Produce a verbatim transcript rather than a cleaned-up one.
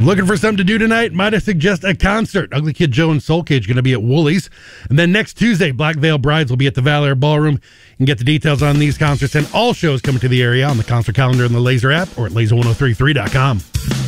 Looking for something to do tonight? Might I suggest a concert? Ugly Kid Joe and Soul Cage going to be at Woolies. And then next Tuesday, Black Veil Brides will be at the Valor Ballroom. You can get the details on these concerts and all shows coming to the area on the concert calendar in the Laser app or at laser ten thirty-three dot com.